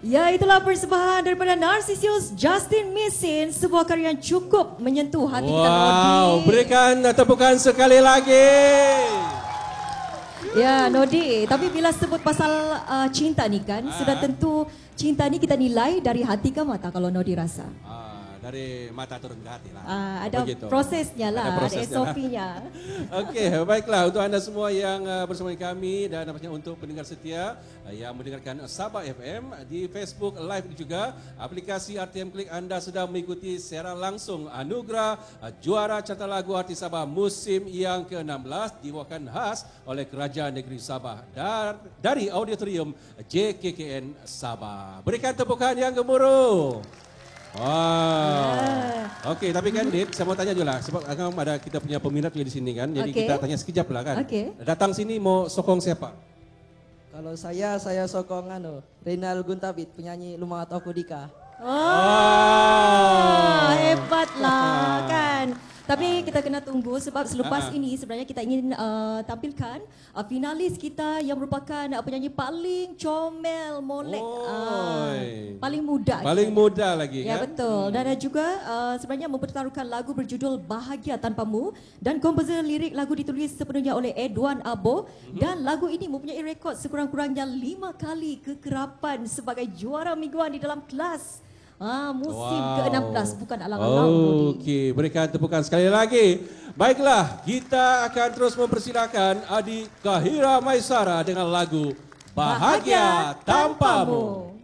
Ya, itulah persembahan daripada Narcissus Justin Missin, sebuah karya yang cukup menyentuh hati kita, Nodi. Wow, berikan tepukan sekali lagi. Ya, Nodi, tapi bila sebut pasal cinta ni kan, sudah tentu cinta ni kita nilai dari hati ke mata kalau Nodi rasa. Dari mata turun ke hati lah. Ada Begitu. prosesnya lah, ada SOP-nya. Okey, baiklah untuk anda semua yang bersama kami dan nampaknya untuk pendengar setia yang mendengarkan Sabah FM di Facebook Live juga, aplikasi RTM Klik, anda sedang mengikuti secara langsung anugerah juara carta lagu artis Sabah musim yang ke-16 dibawakan khas oleh Kerajaan Negeri Sabah dari Auditorium JKKN Sabah. Berikan tepukan yang gemuruh. Wow. Okey, tapi kan Dit, saya mau tanya juga lah. Sebab ada kita punya peminat juga di sini kan. Jadi kita tanya sekejap lah kan. Datang sini mau sokong siapa? Kalau saya sokong Reynal Guntabit, penyanyi Lumangat Aku Dika. Hebatlah kan. Tapi kita kena tunggu sebab selepas ini sebenarnya kita ingin tampilkan finalis kita yang merupakan penyanyi paling comel, molek, paling muda. Paling muda lagi ya, kan? Ya betul. Dan juga sebenarnya mempertaruhkan lagu berjudul Bahagia Tanpamu dan komposer lirik lagu ditulis sepenuhnya oleh Edwan Abo dan lagu ini mempunyai rekod sekurang-kurangnya 5 kali kekerapan sebagai juara mingguan di dalam kelas musim ke-16, bukan alang-alang. Okey, berikan tepukan sekali lagi. Baiklah, kita akan terus mempersilakan adik Kahira Maisara dengan lagu Bahagia Tanpamu.